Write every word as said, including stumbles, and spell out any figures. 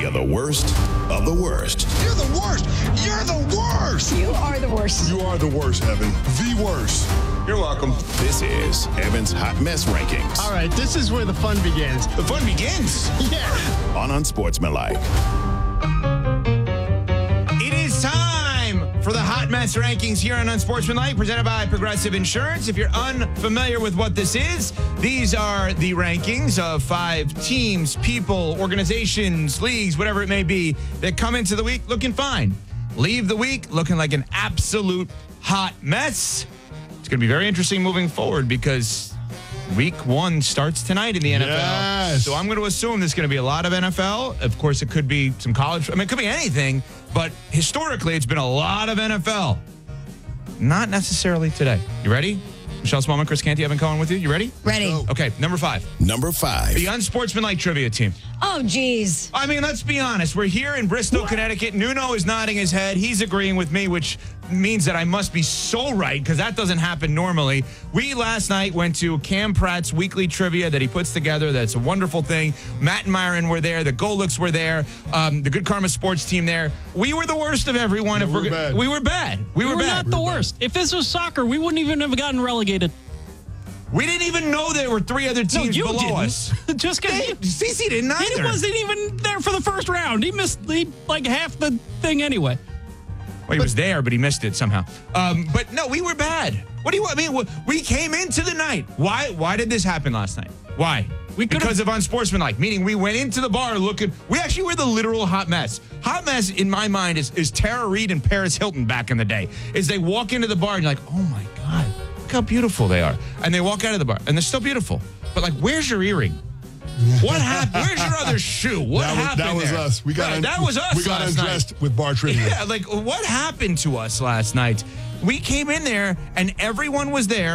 are the worst of the worst. You're the worst. You're the worst. You are the worst. You are the worst, Evan. The worst. You're welcome. This is Evan's Hot Mess Rankings. All right, this is where the fun begins. The fun begins. Yeah. On Unsportsmanlike. It is time for the Hot Mess Rankings here on Unsportsmanlike, presented by Progressive Insurance. If you're unfamiliar with what this is, these are the rankings of five teams, people, organizations, leagues, whatever it may be, that come into the week looking fine. Leave the week looking like an absolute hot mess. It's going to be very interesting moving forward because week one starts tonight in the N F L. Yes. So I'm going to assume there's going to be a lot of N F L. Of course, it could be some college. I mean, it could be anything. But historically, it's been a lot of N F L. Not necessarily today. You ready? Michelle Smallman, Chris Canty, Evan Cohen with you. You ready? Ready. Okay, number five. Number five. The Unsportsmanlike Trivia Team. Oh, geez. I mean, let's be honest. We're here in Bristol, Connecticut. Nuno is nodding his head. He's agreeing with me, which means that I must be so right because that doesn't happen normally. We last night went to Cam Pratt's weekly trivia that he puts together. That's a wonderful thing. Matt and Myron were there. The Golux were there. Um, the Good Karma Sports team there. We were the worst of everyone. Yeah, if we were we're, bad. We were bad. We, We were were bad. not the worst. If this was soccer, we wouldn't even have gotten relegated. We didn't even know there were three other teams no, you below didn't. us. Just because Cece didn't he either. wasn't even there for the first round. He missed he, like half the thing anyway. Well, he was there, but he missed it somehow. Um, but no, we were bad. What do you want? I mean, we came into the night. Why? Why did this happen last night? Why? We could've- because of unsportsmanlike. Meaning, we went into the bar looking. We actually were the literal hot mess. Hot mess in my mind is is Tara Reid and Paris Hilton back in the day. Is they walk into the bar and you're like, oh my god, look how beautiful they are, and they walk out of the bar and they're still beautiful. But like, where's your earring? What happened? Where's your other shoe? What that was, happened? that was there? us. We got Right, un- that was us. We got last night. undressed with bar trivia. Yeah, like what happened to us last night? We came in there and everyone was there.